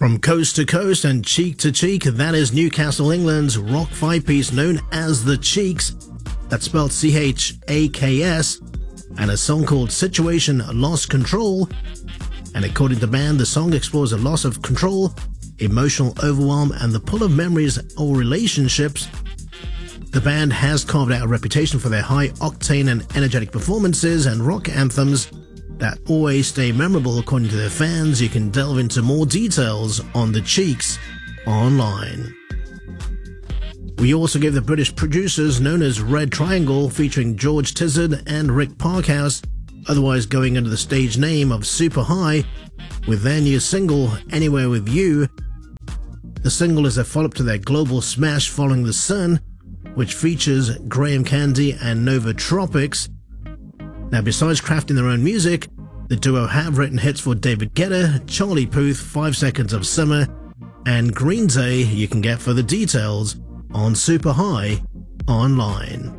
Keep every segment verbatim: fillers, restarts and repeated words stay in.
From coast to coast and cheek to cheek, that is Newcastle, England's rock five-piece known as The Cheeks, that's spelled C H A K S, and a song called Situation Lost Control. And according to the band, the song explores a loss of control, emotional overwhelm, and the pull of memories or relationships. The band has carved out a reputation for their high-octane and energetic performances and rock anthems that always stay memorable according to their fans. You can delve into more details on The Cheeks online. We also gave the British producers known as Red Triangle, featuring George Tizard and Rick Parkhouse, otherwise going under the stage name of Super High, with their new single, Anywhere With You. The single is a follow-up to their global smash Following the Sun, which features Graham Candy and Nova Tropics. Now, besides crafting their own music, the duo have written hits for David Guetta, Charlie Puth, Five Seconds of Summer, and Green Day. You can get further details on Super High online.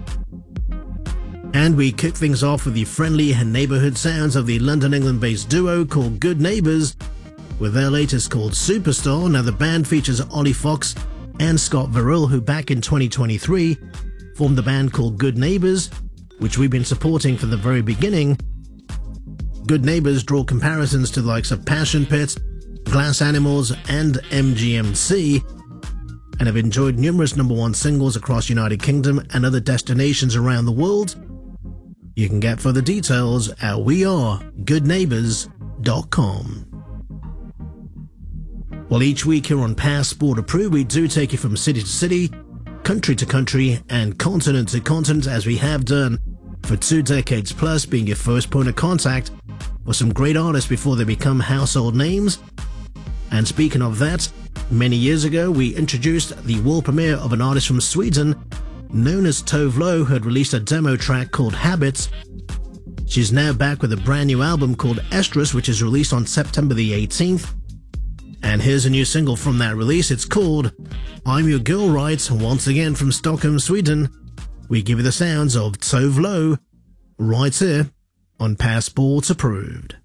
And we kick things off with the friendly neighborhood sounds of the London, England-based duo called Good Neighbours, with their latest called Superstar. Now, the band features Ollie Fox and Scott Verrill, who back in twenty twenty-three formed the band called Good Neighbours, which we've been supporting from the very beginning. Good Neighbours draw comparisons to the likes of Passion Pit, Glass Animals, and M G M C, and have enjoyed numerous number one singles across United Kingdom and other destinations around the world. You can get further details at we are good neighbours dot com. Well, each week here on Passport Approved, we do take you from city to city, country to country, and continent to continent, as we have done for two decades plus, being your first point of contact for some great artists before they become household names. And speaking of that, many years ago we introduced the world premiere of an artist from Sweden known as Tove Lo, who had released a demo track called Habits. She's now back with a brand new album called Estrus, which is released on September the eighteenth. And here's a new single from that release. It's called I'm Your Girl Right. Once again from Stockholm, Sweden, we give you the sounds of Tove Lo right here on Passport Approved.